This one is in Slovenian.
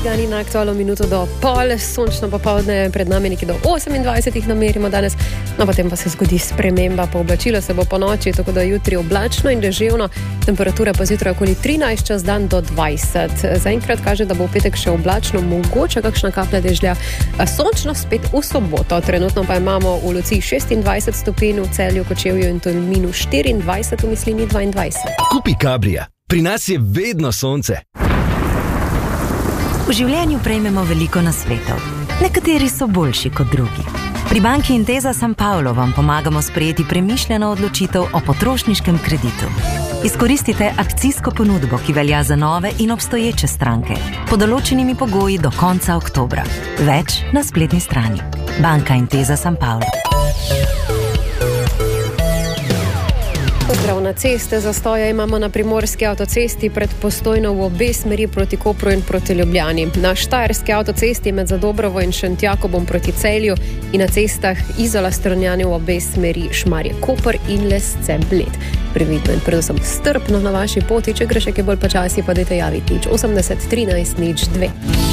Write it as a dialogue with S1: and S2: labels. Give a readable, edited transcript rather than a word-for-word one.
S1: Žigani na aktualno minuto do pol, sončno popoldne pred nami nekje do 28 namerimo danes, no potem pa se zgodi sprememba, pooblačilo se bo po noči, tako da jutri oblačno in deževno, temperatura pa zjutraj okoli 13, čez dan do 20. Zaenkrat kaže, da bo v petek še oblačno, mogoče kakšna kaplja dežlja, sončno spet v soboto. Trenutno pa imamo v Luciji 26 stopinj, v Celju, Kočevju in Tolminu 24, v Mislinji 22.
S2: Kupi Cabria, pri nas je vedno sonce.
S3: V življenju prejmemo veliko nasvetov. Nekateri so boljši kot drugi. Pri banki Intesa San Paolo vam pomagamo sprejeti premišljeno odločitev o potrošniškem kreditu. Izkoristite akcijsko ponudbo, ki velja za nove in obstoječe stranke, pod določenimi pogoji do konca oktobra. Več na spletni strani. Banka Intesa San Paolo.
S1: Pozdrav na ceste, zastoja imamo na primorski avtocesti pred Postojno v obe smeri proti Kopru in proti Ljubljani. Na štajerski avtocesti med Zadobrovo in Šentjakobom proti Celju in na cestah Izola Strunjani v obe smeri Šmarje Koper in Lesce Bled. Previdno in predvsem strpno na vaši poti, če gre še kaj bolj počasi, pa dajte javiti 80 13 02.